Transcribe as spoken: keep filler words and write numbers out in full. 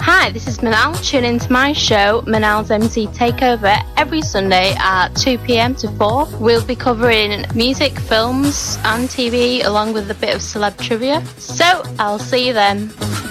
Hi, this is Manal. Tune into my show, Manal's M C Takeover, every Sunday at two p.m. to four. We'll be covering music, films and T V, along with a bit of celeb trivia. So, I'll see you then.